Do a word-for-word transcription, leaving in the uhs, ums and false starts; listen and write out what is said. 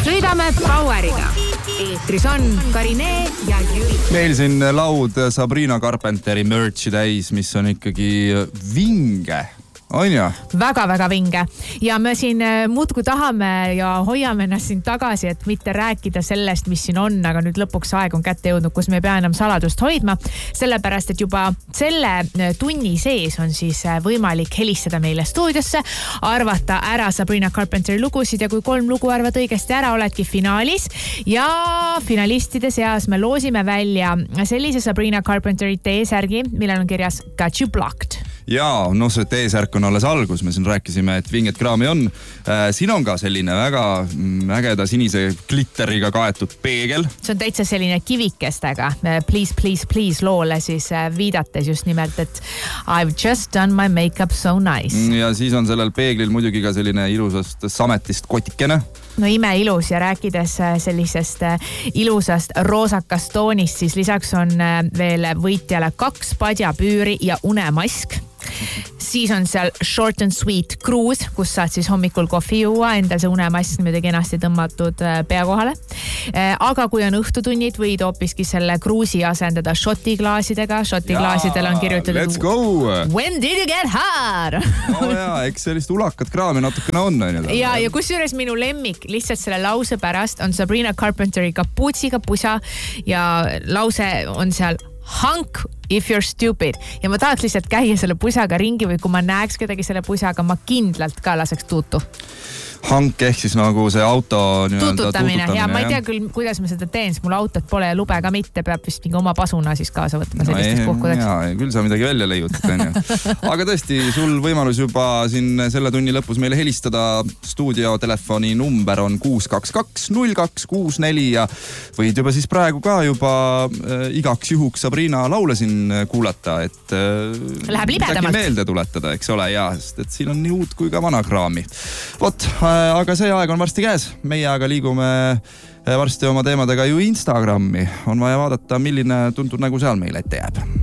Sõidame Poweriga. Eetris on Karine ja Jüri. Meil siin laud Sabrina Carpenteri merchi täis, mis on ikkagi vinge. On ja? Väga-väga vinge. Ja me siin muudku tahame ja hoiame ennast siin tagasi, et mitte rääkida sellest, mis siin on, aga nüüd lõpuks aeg on kätte jõudnud, kus me ei pea enam saladust hoidma. Sellepärast, et juba selle tunni sees on siis võimalik helistada meile stuudiosse, arvata ära Sabrina Carpenteri lugusid ja kui kolm lugu arvad õigesti ära, oledki finaalis. Ja finalistide seas me loosime välja sellise Sabrina Carpenteri T-särgi, millel on kirjas Got You Blocked. Jaa, no see T-särk on alles algus, me siin rääkisime, et vinget kraami on. Siin on ka selline väga ägeda sinise glitteriga kaetud peegel. See on täitsa selline kivikestega. Please, please, please loole siis viidates just nimelt, et I've just done my makeup so nice. Ja siis on sellel peeglil muidugi ka selline ilusast sametist kotikene. No ime ilus ja rääkides sellisest ilusast roosakast toonist, siis lisaks on veel võitjale kaks padjapüüri ja unemask. Siis on seal short and sweet cruise, kus saad siis hommikul kohvi juua, endal see unemask niimoodi kenasti tõmmatud pea kohale. Aga kui on õhtutunnid, võid hoopiski selle cruise'i asendada shotiklaasidega. Shotiklaasidel on kirjutatud Let's go! When did you get hard? No jaa, eks sellist ulakat kraami natukene on. Ja, ja kusjuures minu lemmik lihtsalt selle lause pärast on Sabrina Carpenteri kapuutsiga pusa ja lause on seal hunk if you're stupid. Ja ma tahaks lihtsalt käia selle pusaga ringi või kui ma näeks kedagi selle pusaga, ma kindlalt ka laseks tuutu. Hank ehk siis nagu see auto tuututamine. Ja ma ei tea küll, kuidas ma seda teen, sest mul autot pole ja lube ka mitte, peab vist mingi oma pasuna siis kaasa võtma sellisteks no, puhkudeks. Jaa, küll sa midagi välja leiutad. Aga tõesti, sul võimalus juba siin selle tunni lõpus meile helistada. Stuudiotelefoni number on kuus kaks kaks null kaks kuus neli ja võid juba siis praegu ka juba äh, igaks juhuks Sabrina laule siin kuulata, et äh, läheb libedamalt meelde tuletada, eks ole, ja, sest et siin on nii uut kui ka vana kraami. Vot, aga see aeg on varsti käes. Meie aga liigume varsti oma teemadega ju Instagrami. On vaja vaadata, milline tuntud nägu seal meile ette jääb.